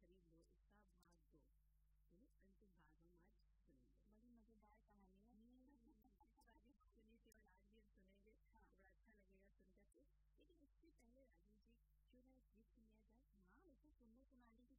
खरीद लो इसका भाग 2 यानी अंतिम भाग हम आज सुनेंगे। बड़ी मजेदार कहानी है। सुनी थी और आज भी हम सुनेंगे। बड़ा अच्छा लगेगा सुनकर के। लेकिन इससे पहले राजीव जी क्यों ना एक गीत सुनिया जाए। हाँ बिल्कुल, सुनने सुनाने